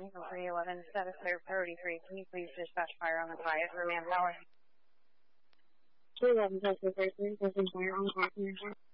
1 from 311, status clear priority 3. Can you please dispatch fire on the quiet for manpower? 311, status clear 3, pushing fire on the quiet.